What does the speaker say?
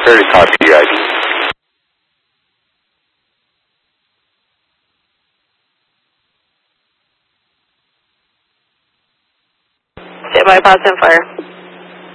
Here to talk to you guys. Stand by, pass and fire.